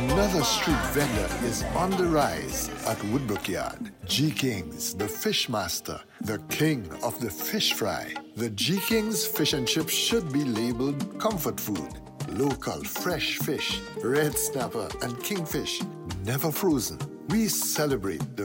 Another street vendor is on the rise at Woodbrook Yard. G. King's, the fish master, the king of the fish fry. The G. King's fish and chips should be labeled comfort food. Local fresh fish, red snapper and kingfish, never frozen. We celebrate the